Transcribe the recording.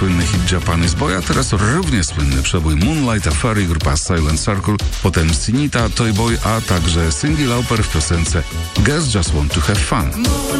słynny hit Japanese Boy, a teraz równie słynny przebój Moonlight Affair i grupa Silent Circle, potem Sinita, Toy Boy, a także Cyndi Lauper w piosence Girls Just Want to Have Fun.